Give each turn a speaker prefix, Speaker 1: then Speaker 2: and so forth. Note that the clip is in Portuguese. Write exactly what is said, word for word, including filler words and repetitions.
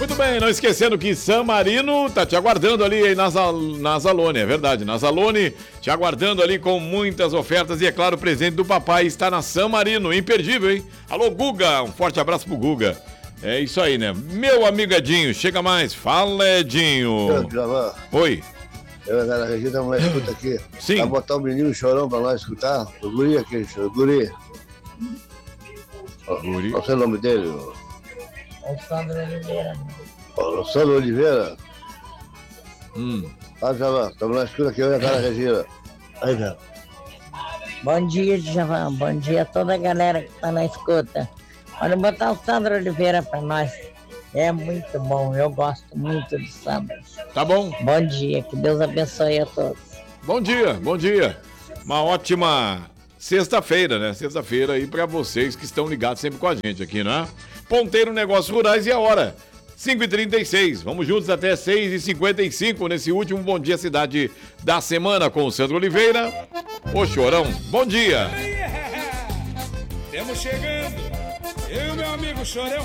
Speaker 1: Muito bem, não esquecendo que San Marino tá te aguardando ali hein, na, na Zalone, é verdade, na Zalone, te aguardando ali com muitas ofertas e, é claro, o presente do papai está na San Marino, imperdível, hein? Alô, Guga, um forte abraço pro Guga. É isso aí, né? Meu amigo Edinho, chega mais, fala, Edinho. Oi.
Speaker 2: Eu, cara, a Regina, mulher escuta aqui.
Speaker 1: Sim.
Speaker 2: Vai botar o menino Chorão pra nós escutar? O guri aqui, o guri.
Speaker 1: Guri.
Speaker 2: Qual é o nome dele?
Speaker 3: Alessandro Oliveira.
Speaker 2: Alessandro Oliveira?
Speaker 1: Hum.
Speaker 2: Ah, Javan, estamos na escuta aqui, eu e a cara Regina. Aí, cara.
Speaker 3: Bom dia, Djavan. Bom dia a toda a galera que tá na escuta. Pode botar o Sandro Oliveira pra nós. É muito bom, eu gosto muito do Sandro.
Speaker 1: Tá bom.
Speaker 3: Bom dia, que Deus abençoe a todos.
Speaker 1: Bom dia, bom dia. Uma ótima sexta-feira, né? Sexta-feira aí pra vocês que estão ligados sempre com a gente aqui, né? Ponteiro Negócios Rurais e a hora, cinco e trinta e seis. Vamos juntos até seis e cinquenta e cinco nesse último Bom Dia Cidade da semana com o Sandro Oliveira. Ô Chorão, bom dia.
Speaker 4: Estamos chegando. Eu e meu amigo Chorão.